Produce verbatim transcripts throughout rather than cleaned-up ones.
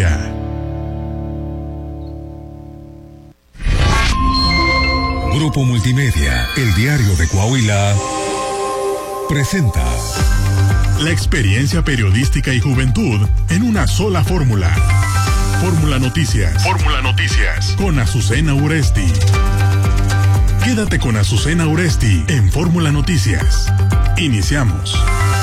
día. Grupo Multimedia, el diario de Coahuila, presenta la experiencia periodística y juventud en una sola fórmula. Fórmula Noticias. Fórmula Noticias. Con Azucena Uresti. Quédate con Azucena Uresti en Fórmula Noticias. Iniciamos.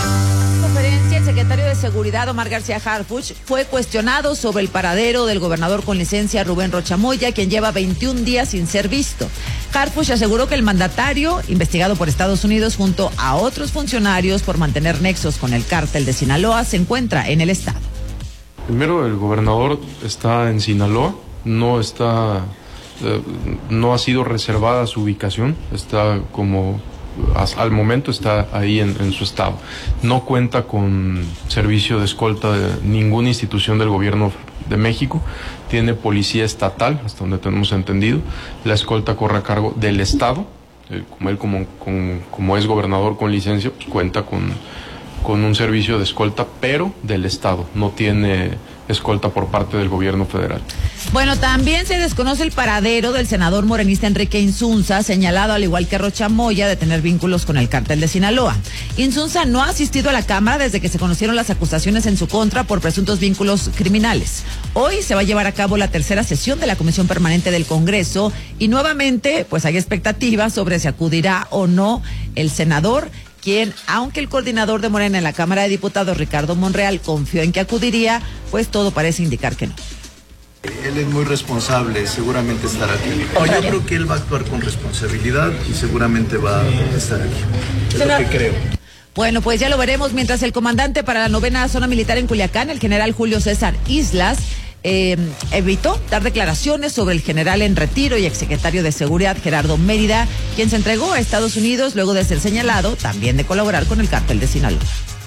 El secretario de Seguridad, Omar García Harfuch, fue cuestionado sobre el paradero del gobernador con licencia Rubén Rocha Moya, quien lleva veintiún días sin ser visto. Harfuch aseguró que el mandatario, investigado por Estados Unidos junto a otros funcionarios por mantener nexos con el cártel de Sinaloa, se encuentra en el estado. Primero, el gobernador está en Sinaloa, no está, eh, no ha sido reservada su ubicación, está como... al momento está ahí en, en su estado. No cuenta con servicio de escolta de ninguna institución del gobierno de México. Tiene policía estatal, hasta donde tenemos entendido. La escolta corre a cargo del estado. Eh, como él como, como, como es gobernador con licencia, pues cuenta con, con un servicio de escolta, pero del estado. No tiene escolta por parte del gobierno federal. Bueno, también se desconoce el paradero del senador morenista Enrique Insunza, señalado al igual que Rocha Moya de tener vínculos con el cártel de Sinaloa. Insunza no ha asistido a la Cámara desde que se conocieron las acusaciones en su contra por presuntos vínculos criminales. Hoy se va a llevar a cabo la tercera sesión de la Comisión Permanente del Congreso y nuevamente pues hay expectativas sobre si acudirá o no el senador, quien, aunque el coordinador de Morena en la Cámara de Diputados, Ricardo Monreal, confió en que acudiría, pues todo parece indicar que no. Él es muy responsable, seguramente estará aquí. Yo creo que él va a actuar con responsabilidad y seguramente va a estar aquí. Es lo que creo. Bueno, pues ya lo veremos. Mientras el comandante para la novena zona militar en Culiacán, el general Julio César Islas, eh, evitó dar declaraciones sobre el general en retiro y exsecretario de Seguridad Gerardo Mérida, quien se entregó a Estados Unidos luego de ser señalado también de colaborar con el cártel de Sinaloa.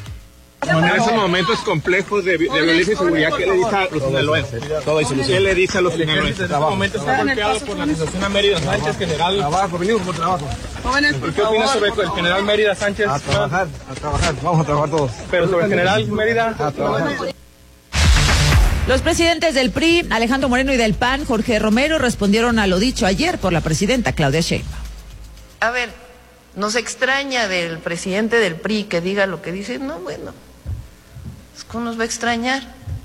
Bueno, en esos momentos complejos de, de violencia y seguridad, ¿qué le dice a los sinaloenses? ¿Qué le dice a los sinaloenses? En estos momentos está golpeado por la asociación a Mérida Sánchez, general. Trabajo, venimos por trabajo. ¿Y qué opinas sobre el general Mérida Sánchez? A trabajar, a trabajar, vamos a trabajar todos. Pero sobre el general Mérida, a trabajar. Los presidentes del P R I, Alejandro Moreno, y del P A N, Jorge Romero, respondieron a lo dicho ayer por la presidenta Claudia Sheinbaum. A ver, nos extraña del presidente del P R I que diga lo que dice. No, bueno, ¿cómo nos va a extrañar?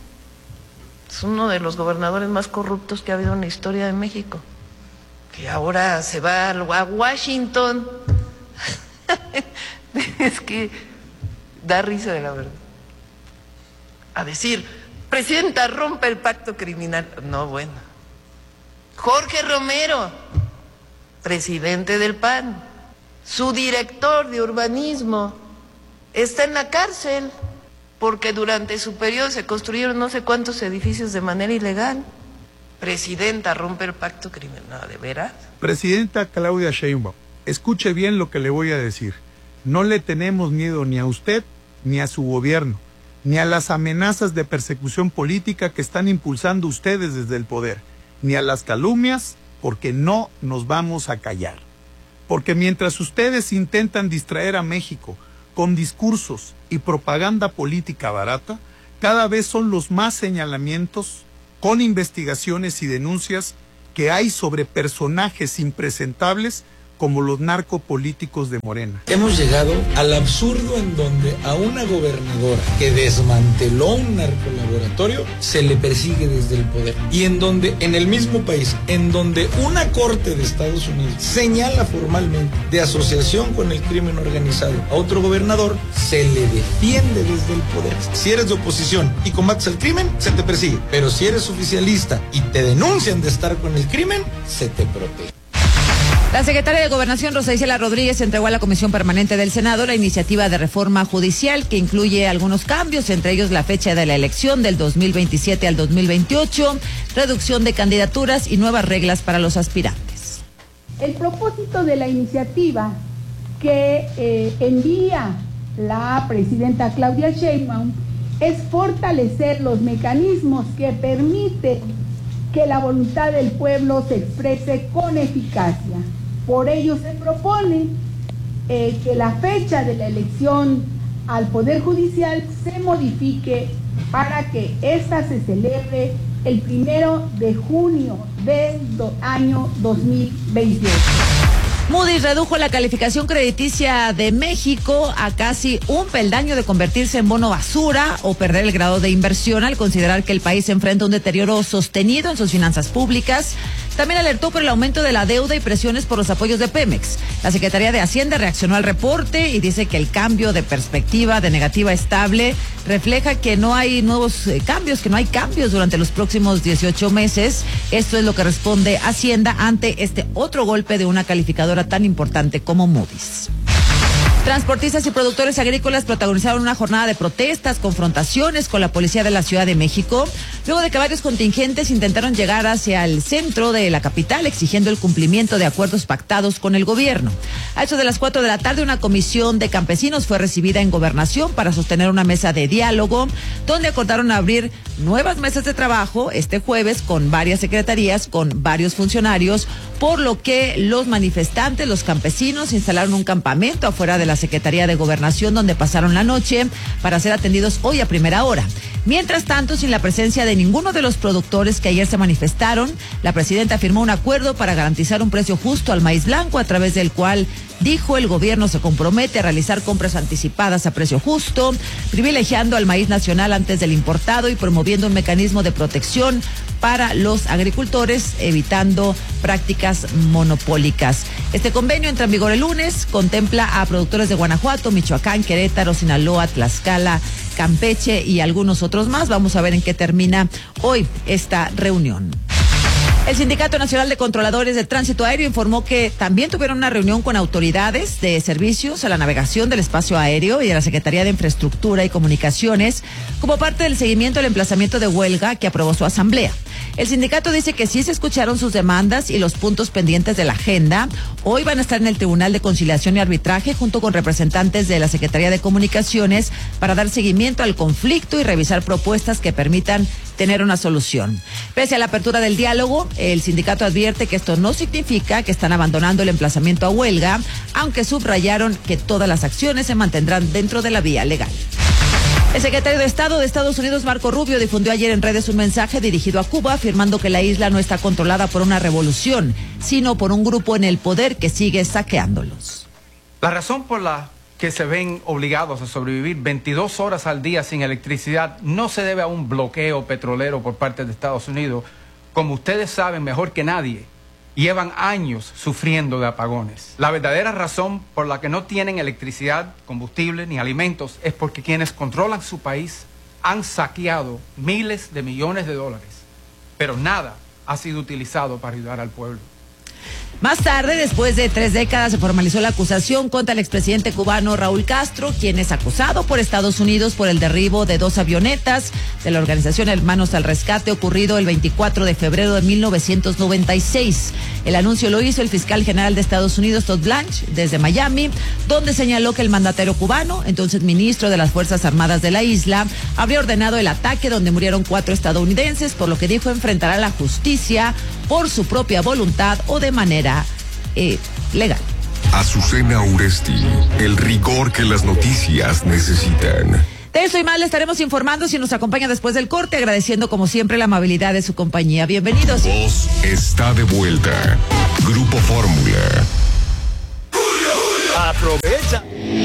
Es uno de los gobernadores más corruptos que ha habido en la historia de México, que ahora se va a Washington. Es que da risa, de la verdad. A decir, presidenta, rompe el pacto criminal. No, bueno. Jorge Romero, presidente del P A N, su director de urbanismo, está en la cárcel porque durante su periodo se construyeron no sé cuántos edificios de manera ilegal. Presidenta, rompe el pacto criminal. No, ¿de veras? Presidenta Claudia Sheinbaum, escuche bien lo que le voy a decir. No le tenemos miedo ni a usted, ni a su gobierno, ni a las amenazas de persecución política que están impulsando ustedes desde el poder, ni a las calumnias, porque no nos vamos a callar. Porque mientras ustedes intentan distraer a México con discursos y propaganda política barata, cada vez son los más señalamientos con investigaciones y denuncias que hay sobre personajes impresentables como los narcopolíticos de Morena. Hemos llegado al absurdo en donde a una gobernadora que desmanteló un narcolaboratorio se le persigue desde el poder. Y en donde, en el mismo país, en donde una corte de Estados Unidos señala formalmente de asociación con el crimen organizado a otro gobernador, se le defiende desde el poder. Si eres de oposición y combates el crimen, se te persigue. Pero si eres oficialista y te denuncian de estar con el crimen, se te protege. La secretaria de Gobernación, Rosa Isela Rodríguez, entregó a la Comisión Permanente del Senado la iniciativa de reforma judicial que incluye algunos cambios, entre ellos la fecha de la elección del dos mil veintisiete al dos mil veintiocho, reducción de candidaturas y nuevas reglas para los aspirantes. El propósito de la iniciativa que eh, envía la presidenta Claudia Sheinbaum es fortalecer los mecanismos que permiten que la voluntad del pueblo se exprese con eficacia. Por ello se propone eh, que la fecha de la elección al Poder Judicial se modifique para que ésta se celebre el primero de junio del do- año dos mil veintiocho. Moody's redujo la calificación crediticia de México a casi un peldaño de convertirse en bono basura o perder el grado de inversión al considerar que el país enfrenta un deterioro sostenido en sus finanzas públicas. También alertó por el aumento de la deuda y presiones por los apoyos de Pemex. La Secretaría de Hacienda reaccionó al reporte y dice que el cambio de perspectiva de negativa a estable refleja que no hay nuevos eh, cambios, que no hay cambios durante los próximos dieciocho meses. Esto es lo que responde Hacienda ante este otro golpe de una calificadora tan importante como Moody's. Transportistas y productores agrícolas protagonizaron una jornada de protestas, confrontaciones con la policía de la Ciudad de México, luego de que varios contingentes intentaron llegar hacia el centro de la capital exigiendo el cumplimiento de acuerdos pactados con el gobierno. A eso de las cuatro de la tarde, una comisión de campesinos fue recibida en Gobernación para sostener una mesa de diálogo, donde acordaron abrir nuevas mesas de trabajo este jueves con varias secretarías, con varios funcionarios, por lo que los manifestantes, los campesinos, instalaron un campamento afuera de la Secretaría de Gobernación donde pasaron la noche para ser atendidos hoy a primera hora. Mientras tanto, sin la presencia de ninguno de los productores que ayer se manifestaron, la presidenta firmó un acuerdo para garantizar un precio justo al maíz blanco, a través del cual, dijo, el gobierno se compromete a realizar compras anticipadas a precio justo, privilegiando al maíz nacional antes del importado y promoviendo un mecanismo de protección para los agricultores, evitando prácticas monopólicas. Este convenio entra en vigor el lunes, contempla a productores de Guanajuato, Michoacán, Querétaro, Sinaloa, Tlaxcala, Campeche y algunos otros más. Vamos a ver en qué termina hoy esta reunión. El Sindicato Nacional de Controladores de Tránsito Aéreo informó que también tuvieron una reunión con autoridades de servicios a la navegación del espacio aéreo y de la Secretaría de Infraestructura y Comunicaciones como parte del seguimiento del emplazamiento de huelga que aprobó su asamblea. El sindicato dice que sí se escucharon sus demandas y los puntos pendientes de la agenda. Hoy van a estar en el Tribunal de Conciliación y Arbitraje junto con representantes de la Secretaría de Comunicaciones para dar seguimiento al conflicto y revisar propuestas que permitan tener una solución. Pese a la apertura del diálogo, el sindicato advierte que esto no significa que están abandonando el emplazamiento a huelga, aunque subrayaron que todas las acciones se mantendrán dentro de la vía legal. El secretario de Estado de Estados Unidos, Marco Rubio, difundió ayer en redes un mensaje dirigido a Cuba, afirmando que la isla no está controlada por una revolución, sino por un grupo en el poder que sigue saqueándolos. La razón por la que se ven obligados a sobrevivir veintidós horas al día sin electricidad no se debe a un bloqueo petrolero por parte de Estados Unidos. Como ustedes saben mejor que nadie, llevan años sufriendo de apagones. La verdadera razón por la que no tienen electricidad, combustible ni alimentos es porque quienes controlan su país han saqueado miles de millones de dólares, pero nada ha sido utilizado para ayudar al pueblo. Más tarde, después de tres décadas, se formalizó la acusación contra el expresidente cubano Raúl Castro, quien es acusado por Estados Unidos por el derribo de dos avionetas de la organización Hermanos al Rescate, ocurrido el veinticuatro de febrero de mil novecientos noventa y seis. El anuncio lo hizo el fiscal general de Estados Unidos, Todd Blanche, desde Miami, donde señaló que el mandatario cubano, entonces ministro de las Fuerzas Armadas de la isla, habría ordenado el ataque donde murieron cuatro estadounidenses, por lo que dijo enfrentará la justicia por su propia voluntad o de manera eh, legal. Azucena Uresti, el rigor que las noticias necesitan. De eso y más le estaremos informando si nos acompaña después del corte, agradeciendo como siempre la amabilidad de su compañía. Bienvenidos. Voz está de vuelta. Grupo Fórmula. Aprovecha.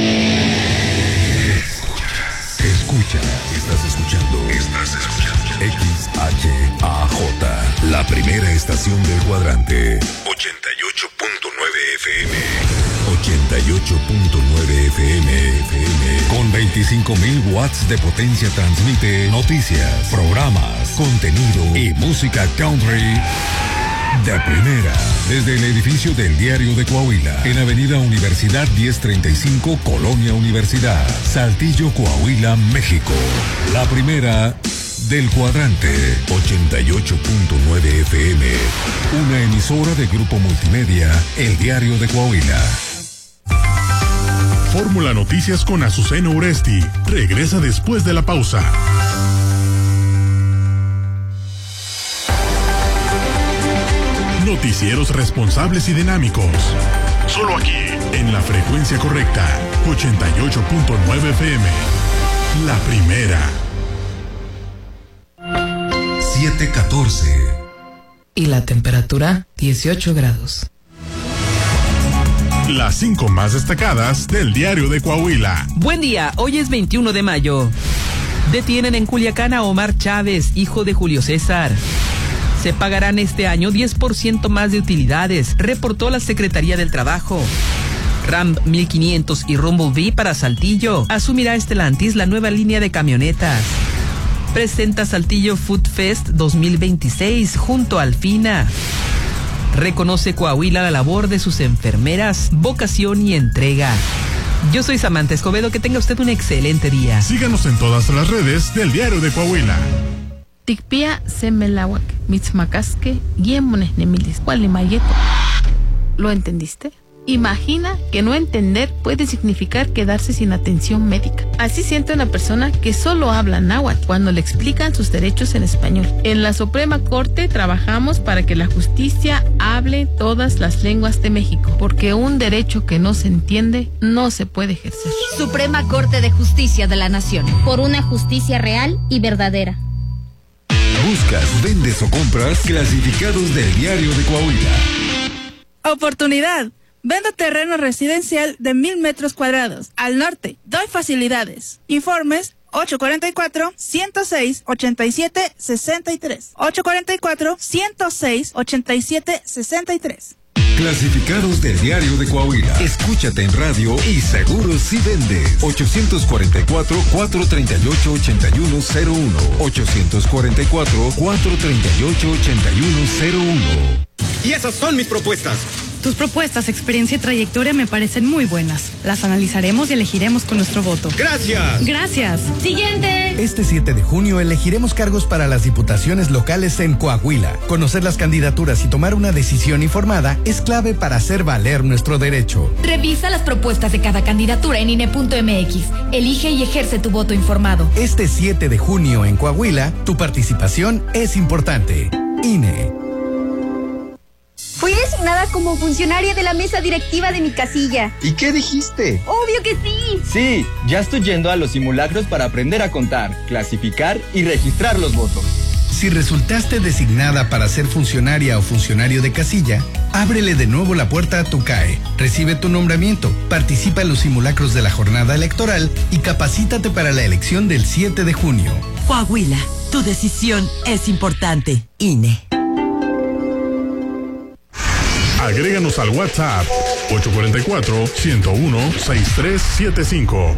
Escucha, estás escuchando. Estás escuchando. X H A J, la primera estación del cuadrante. ochenta y ocho punto nueve F M. ochenta y ocho punto nueve F M. F M. Con veinticinco mil watts de potencia transmite noticias, programas, contenido y música country de primera. Desde el edificio del Diario de Coahuila, en Avenida Universidad diez treinta y cinco, Colonia Universidad, Saltillo, Coahuila, México. La primera del cuadrante. ochenta y ocho punto nueve F M. Una emisora de Grupo Multimedia, El Diario de Coahuila. Fórmula Noticias con Azucena Uresti regresa después de la pausa. Noticieros responsables y dinámicos. Solo aquí, en la frecuencia correcta. ochenta y ocho punto nueve F M. La primera. siete catorce. Y la temperatura, dieciocho grados. Las cinco más destacadas del Diario de Coahuila. Buen día, hoy es veintiuno de mayo. Detienen en Culiacán a Omar Chávez, hijo de Julio César. Se pagarán este año diez por ciento más de utilidades, reportó la Secretaría del Trabajo. Ram mil quinientos y Rumble para Saltillo. Asumirá Stellantis la nueva línea de camionetas. Presenta Saltillo Food Fest dos mil veintiséis junto a Alfina. Reconoce Coahuila la labor de sus enfermeras, vocación y entrega. Yo soy Samantha Escobedo, que tenga usted un excelente día. Síganos en todas las redes del Diario de Coahuila. Tikpia semelawak, mitzmacasque, guiemones nemilis, gualimayeto. ¿Lo entendiste? Imagina que no entender puede significar quedarse sin atención médica. Así siente una persona que solo habla náhuatl cuando le explican sus derechos en español. En la Suprema Corte trabajamos para que la justicia hable todas las lenguas de México, porque un derecho que no se entiende no se puede ejercer. Suprema Corte de Justicia de la Nación. Por una justicia real y verdadera. Buscas, vendes o compras clasificados del Diario de Coahuila. Oportunidad. Vendo terreno residencial de mil metros cuadrados. Al norte. Doy facilidades. Informes ocho cuatro cuatro, uno cero seis, ocho siete seis tres. ocho cuatro cuatro, uno cero seis, ocho siete seis tres. Clasificados del Diario de Coahuila. Escúchate en radio y seguro si vendes. ocho cuatro cuatro, cuatro tres ocho, ocho uno cero uno. ocho cuatro cuatro, cuatro tres ocho, ocho uno cero uno. Y esas son mis propuestas. Tus propuestas, experiencia y trayectoria me parecen muy buenas. Las analizaremos y elegiremos con nuestro voto. ¡Gracias! ¡Gracias! ¡Siguiente! Este siete de junio elegiremos cargos para las diputaciones locales en Coahuila. Conocer las candidaturas y tomar una decisión informada es clave para hacer valer nuestro derecho. Revisa las propuestas de cada candidatura en I N E punto M X. Elige y ejerce tu voto informado. Este siete de junio en Coahuila, tu participación es importante. I N E. Fui designada como funcionaria de la mesa directiva de mi casilla. ¿Y qué dijiste? ¡Obvio que sí! Sí, ya estoy yendo a los simulacros para aprender a contar, clasificar y registrar los votos. Si resultaste designada para ser funcionaria o funcionario de casilla, ábrele de nuevo la puerta a tu C A E. Recibe tu nombramiento, participa en los simulacros de la jornada electoral y capacítate para la elección del siete de junio. Coahuila, tu decisión es importante. I N E. Agréganos al WhatsApp ocho cuatro cuatro, uno cero uno, seis tres siete cinco.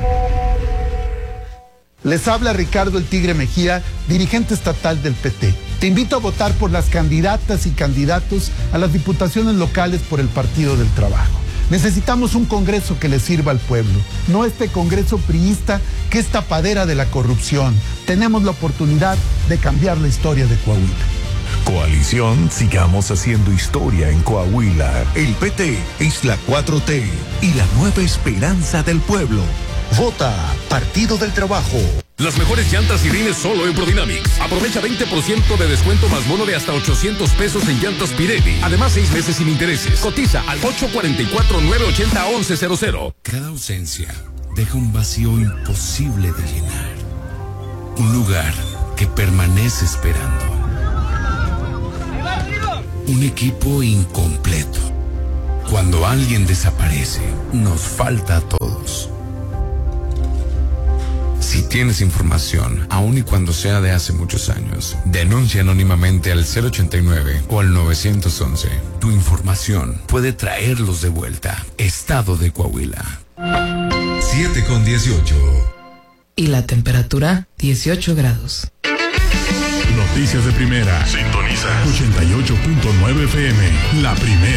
Les habla Ricardo El Tigre Mejía, dirigente estatal del P T. Te invito a votar por las candidatas y candidatos a las diputaciones locales por el Partido del Trabajo. Necesitamos un Congreso que le sirva al pueblo, no este Congreso priista que es tapadera de la corrupción. Tenemos la oportunidad de cambiar la historia de Coahuila. Coalición Sigamos Haciendo Historia en Coahuila. El P T es la cuatro T y la nueva esperanza del pueblo. Vota Partido del Trabajo. Las mejores llantas y rines solo en Prodynamics. Aprovecha veinte por ciento de descuento más bono de hasta ochocientos pesos en llantas Pirelli. Además, seis meses sin intereses. Cotiza al ocho cuatro cuatro, nueve ocho cero, once cero cero. Cada ausencia deja un vacío imposible de llenar. Un lugar que permanece esperando. Un equipo incompleto. Cuando alguien desaparece, nos falta a todos. Si tienes información, aun y cuando sea de hace muchos años, denuncia anónimamente al cero ochenta y nueve o al nueve once. Tu información puede traerlos de vuelta. Estado de Coahuila. siete con dieciocho. Y la temperatura, dieciocho grados. Noticias de primera. Sintoniza ochenta y ocho punto nueve F M. La primera.